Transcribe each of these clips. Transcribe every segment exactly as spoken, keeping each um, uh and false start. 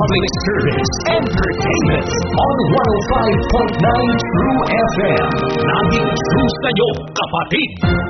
public service, entertainment on one oh five point nine True F M. Naging true sa'yo, kapatid!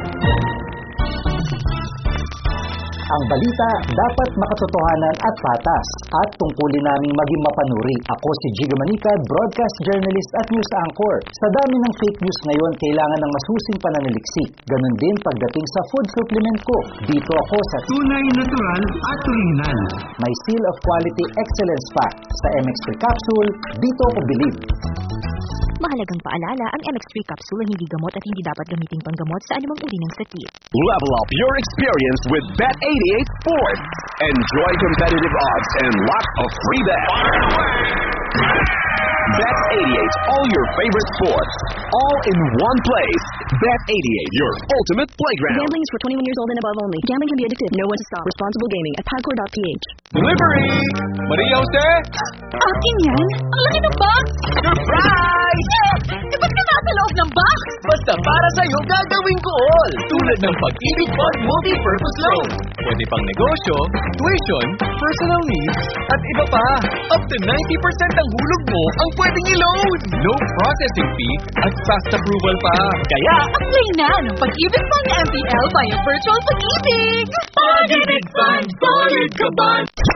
Ang balita dapat makatotohanan at patas at tungkulin naming maging mapanuri. Ako si Jigo Manicad, broadcast journalist at news anchor. Sa dami ng fake news ngayon, kailangan ng masusing pananaliksik. Ganon din pagdating sa food supplement ko. Dito ako sa tunay, natural at original. May seal of quality excellence fact. Sa M X three capsule, dito ako bilib. Mahalagang paalala, ang M X three capsule ay hindi gamot at hindi dapat gamitin panggamot sa anumang uri ng sakit. Level up your experience with Bet eighty-eight Sports. Enjoy competitive odds and lots of free bets. Bet eighty-eight, all your favorite sports, all in one place. Bet eighty-eight, your ultimate playground. Gambling is for twenty-one years old and above only. Gambling can be addictive. Know when to stop. Responsible gaming at pagcor dot p h. Delivery! Maria Jose? Akin yan? Ang laki ng box! Surprise! Eh, ba't ka nasa loob ng box? Basta para sa'yo gagawin ko all. Tulad ng Pag-ibig Fund Multi-Purpose Loan. Pwede pang negosyo, tuition, personal needs, at iba pa. Up to ninety percent ang hulog mo ang pwedeng i-loan. No processing fee at fast approval pa. Kaya, Apply na ng Pag-ibig Fund M P L via Virtual Pag-ibig! Pag-ibig Fund, solid ka ba?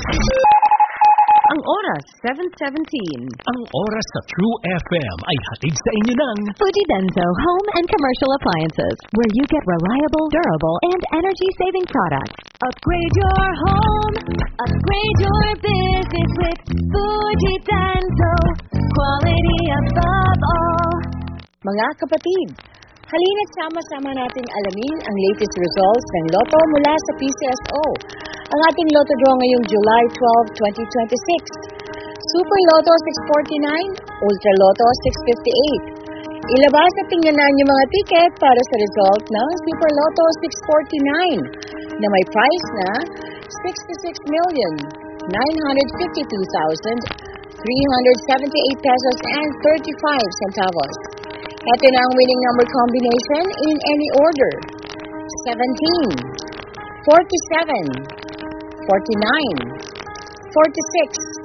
Ang oras, seven seventeen. Ang oras sa True F M ay hatid sa inyo ng Fujidenso Home and Commercial Appliances, where you get reliable, durable, and energy-saving products. Upgrade your home, upgrade your business with Fujidenso. Quality above all. Mga kapatid, halina't sama-sama nating alamin ang latest results ng Lotto mula sa P C S O. Ang ating Lotto draw ngayong July twelfth, twenty twenty-six. Super Lotto six forty-nine, Ultra Lotto six fifty-eight. Ilabas at tingnan yung mga ticket para sa result ng Super Lotto six forty-nine na may price na sixty-six million nine hundred fifty-two thousand three hundred seventy-eight pesos and thirty-five centavos. Ito na ang winning number combination in any order. seventeen, forty-seven, forty-nine, forty-six,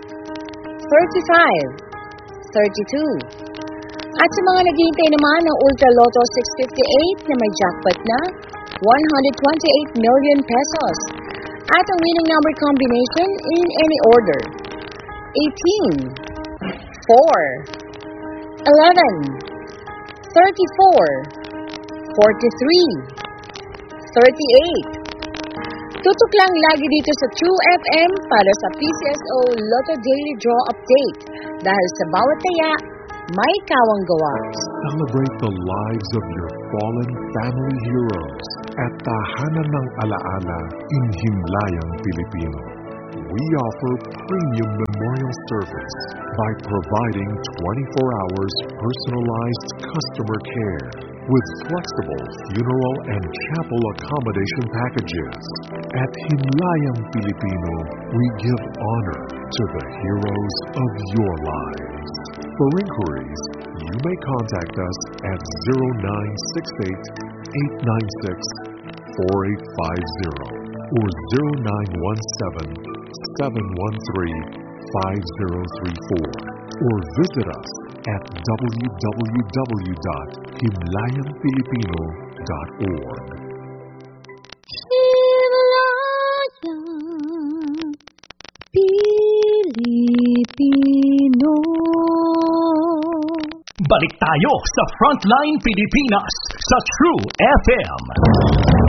thirty-five, thirty-two. At sa mga naghihintay naman ng Ultra Lotto six fifty-eight na may jackpot na one hundred twenty-eight million pesos. At ang winning number combination in any order. eighteen, four, eleven, thirty-four, forty-three, thirty-eight. Tutok lang lagi dito sa True F M para sa P C S O Lotto Daily Draw Update dahil sa bawat taya, may kawang gawa. Celebrate the lives of your fallen family heroes at Tahanan ng Alaala in Himlayang, Pilipino. We offer premium memorial service by providing twenty-four hours personalized customer care with flexible funeral and chapel accommodation packages. At Himlayang Pilipino, we give honor to the heroes of your lives. For inquiries, you may contact us at zero nine six eight, eight nine six, four eight five zero or zero nine one seven, seven one three, five zero three four or visit us at w w w dot himlayang filipino dot org. Himlayang Pilipino. Balik tayo sa Frontline Pilipinas sa True F M.